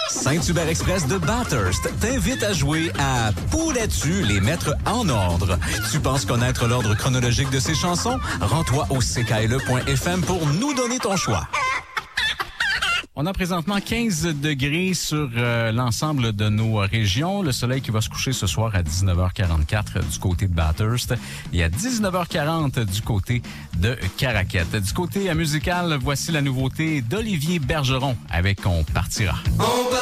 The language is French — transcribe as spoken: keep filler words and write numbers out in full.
Saint-Hubert Express de Bathurst t'invite à jouer à Pourrais-tu les mettre en ordre? Tu penses connaître l'ordre chronologique de ces chansons? Rends-toi au c k l e point f m pour nous donner ton choix. On a présentement quinze degrés sur euh, l'ensemble de nos régions. Le soleil qui va se coucher ce soir à dix-neuf heures quarante-quatre du côté de Bathurst et à dix-neuf heures quarante du côté de Caraquette. Du côté musical, voici la nouveauté d'Olivier Bergeron avec On partira. On